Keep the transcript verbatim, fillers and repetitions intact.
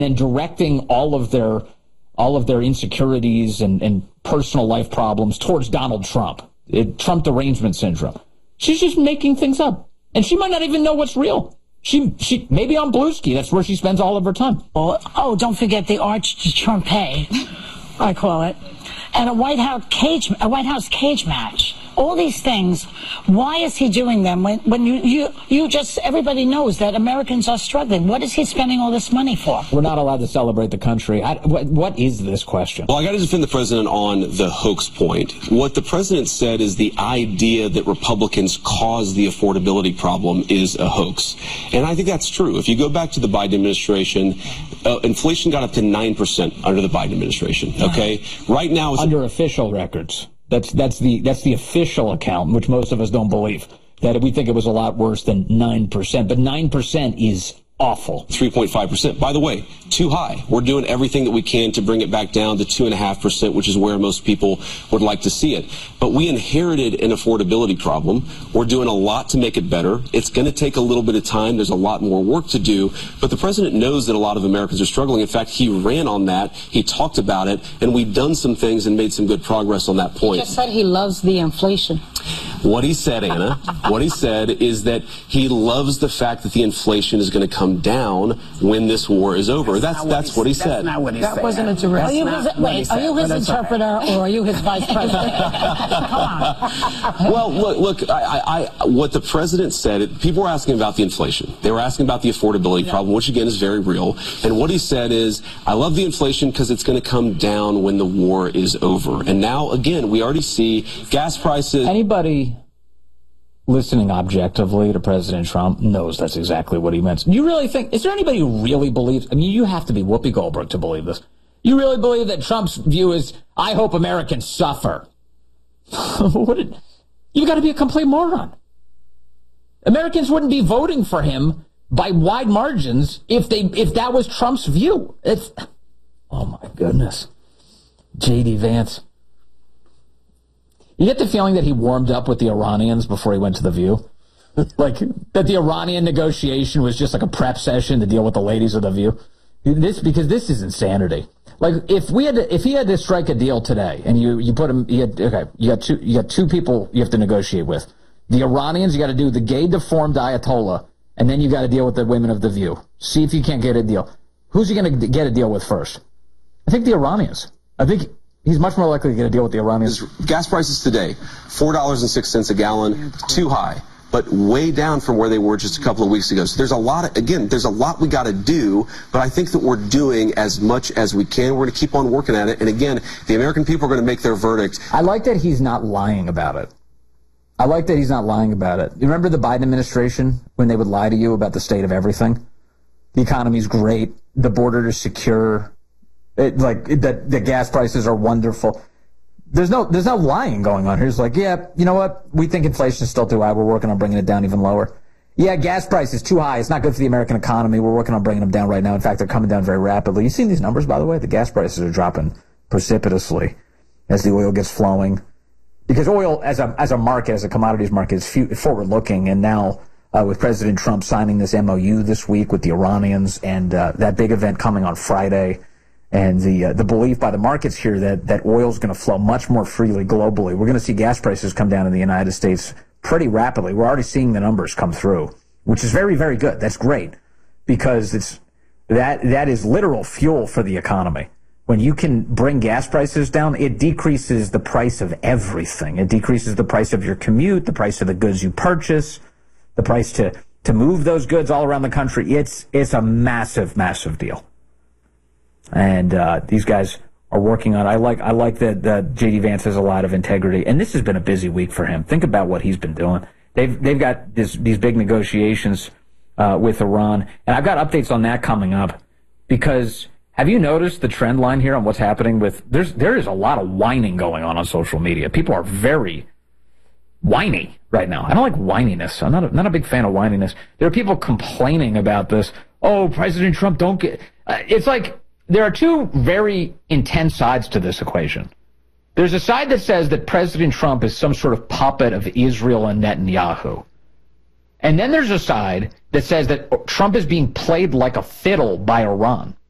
and directing all of their all of their insecurities and, and personal life problems towards Donald Trump. It, Trump derangement syndrome. She's just making things up. And she might not even know what's real. She, she, maybe on Bluesky, that's where she spends all of her time. Oh, oh don't forget the arch Trumpet, I call it, and a White House cage, a White House cage match. All these things. Why is he doing them when, when you, you, you just, everybody knows that Americans are struggling? What is he spending all this money for? We're not allowed to celebrate the country. I, what, what is this question? Well, I got to defend the president on the hoax point. What the president said is the idea that Republicans caused the affordability problem is a hoax. And I think that's true. If you go back to the Biden administration, uh, inflation got up to nine percent under the Biden administration. Okay. Right now, it's under official records. That's that's the that's the official account, which most of us don't believe. That we think it was a lot worse than nine percent, but nine percent is awful. three point five percent. By the way, too high. We're doing everything that we can to bring it back down to two point five percent, which is where most people would like to see it. But we inherited an affordability problem. We're doing a lot to make it better. It's going to take a little bit of time. There's a lot more work to do. But the president knows that a lot of Americans are struggling. In fact, he ran on that. He talked about it. And we've done some things and made some good progress on that point. He just said he loves the inflation. What he said, Anna, what he said is that he loves the fact that the inflation is going to come down when this war is over. That's that's, that's what he said. That's not what he that said. wasn't a direct. Are you his, wait, are you his interpreter or are you his vice president? Come on. Well, look, look. I, I, what the president said. People were asking about the inflation. They were asking about the affordability yeah. problem, which again is very real. And what he said is, "I love the inflation because it's going to come down when the war is over." And now, again, we already see gas prices. Anybody listening objectively to President Trump knows that's exactly what he meant. You really think, is there anybody who really believes, I mean, you have to be Whoopi Goldberg to believe this. You really believe that Trump's view is, I hope Americans suffer? What did, you've got to be a complete moron. Americans wouldn't be voting for him by wide margins if they, if that was Trump's view. It's, oh my goodness. J D Vance. You get the feeling that he warmed up with the Iranians before he went to The View? Like, that the Iranian negotiation was just like a prep session to deal with the ladies of The View? This, because this is insanity. Like, if we had to, if he had to strike a deal today, and you, you put him, you had, okay, you got two, you got two people you have to negotiate with. The Iranians, you got to do the gay deformed Ayatollah, and then you got to deal with the women of The View. See if you can't get a deal. Who's he going to get a deal with first? I think the Iranians. I think he's much more likely to get a deal with the Iranians. Gas prices today, four dollars and six cents a gallon, too high, but way down from where they were just a couple of weeks ago. So there's a lot, of, again, there's a lot we got to do, but I think that we're doing as much as we can. We're going to keep on working at it. And again, the American people are going to make their verdict. I like that he's not lying about it. I like that he's not lying about it. You remember the Biden administration when they would lie to you about the state of everything? The economy's great. The border is secure. It, like that, the gas prices are wonderful. There's no, there's no lying going on here. It's like, yeah, you know what? We think inflation is still too high. We're working on bringing it down even lower. Yeah, gas price is too high. It's not good for the American economy. We're working on bringing them down right now. In fact, they're coming down very rapidly. You've seen these numbers, by the way. The gas prices are dropping precipitously as the oil gets flowing. Because oil, as a as a market, as a commodities market, is forward-looking. And now, uh, with President Trump signing this M O U this week with the Iranians and uh, that big event coming on Friday, and the uh, the belief by the markets here that, that oil is going to flow much more freely globally. We're going to see gas prices come down in the United States pretty rapidly. We're already seeing the numbers come through, which is very, very good. That's great because it's that that is literal fuel for the economy. When you can bring gas prices down, it decreases the price of everything. It decreases the price of your commute, the price of the goods you purchase, the price to, to move those goods all around the country. It's it's a massive, massive deal. And uh, these guys are working on. I like I like that, that J D Vance has a lot of integrity, and this has been a busy week for him. Think about what he's been doing. They've they've got this, these big negotiations uh, with Iran, and I've got updates on that coming up. Because have you noticed the trend line here on what's happening with? There's there is a lot of whining going on on social media. People are very whiny right now. I don't like whininess. I'm not a, not a big fan of whininess. There are people complaining about this. Oh, President Trump, don't get. Uh, it's like. There are two very intense sides to this equation. There's a side that says that President Trump is some sort of puppet of Israel and Netanyahu. And then there's a side that says that Trump is being played like a fiddle by Iran.